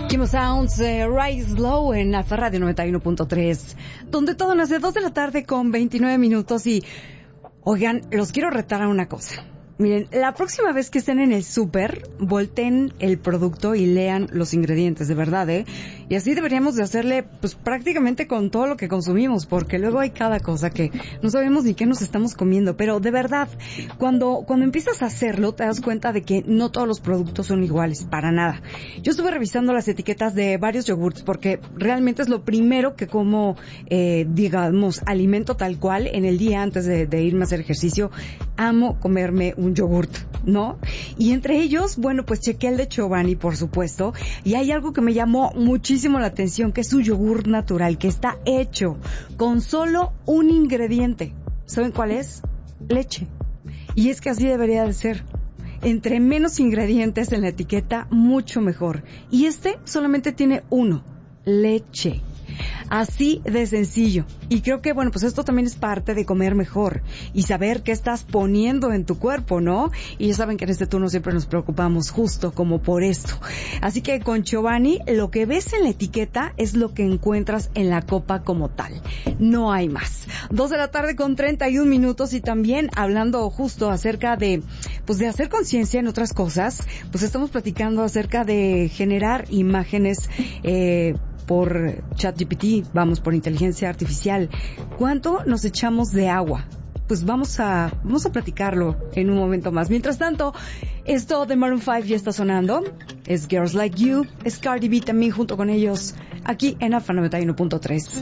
Kimo Sounds, Rise Slow en Alfa Radio 91.3, donde todo nace 2 de la tarde con 29 minutos y, oigan, los quiero retar a una cosa. Miren, la próxima vez que estén en el súper, volteen el producto y lean los ingredientes, de verdad, ¿eh? Y así deberíamos de hacerle, pues, prácticamente con todo lo que consumimos, porque luego hay cada cosa que no sabemos ni qué nos estamos comiendo. Pero, de verdad, cuando empiezas a hacerlo, te das cuenta de que no todos los productos son iguales, para nada. Yo estuve revisando las etiquetas de varios yogurts, porque realmente es lo primero que como, digamos, alimento tal cual en el día antes de irme a hacer ejercicio. Amo comerme un yogurt, ¿no? Y entre ellos, bueno, pues chequé el de Chobani, por supuesto, y hay algo que me llamó muchísimo la atención, que es un yogur natural, que está hecho con solo un ingrediente. ¿Saben cuál es? Leche. Y es que así debería de ser. Entre menos ingredientes en la etiqueta, mucho mejor. Y este solamente tiene uno: leche. Así de sencillo. Y creo que, bueno, pues esto también es parte de comer mejor y saber qué estás poniendo en tu cuerpo, ¿no? Y ya saben que en este turno siempre nos preocupamos justo como por esto. Así que con Chobani, lo que ves en la etiqueta es lo que encuentras en la copa como tal. No hay más. 2 de la tarde con 31 minutos y también hablando justo acerca de, pues, de hacer conciencia en otras cosas, pues estamos platicando acerca de generar imágenes, por ChatGPT, vamos, por inteligencia artificial. ¿Cuánto nos echamos de agua? Pues vamos a platicarlo en un momento más. Mientras tanto, esto de Maroon 5 ya está sonando. Es Girls Like You, es Cardi B también junto con ellos, aquí en Alfa 91.3.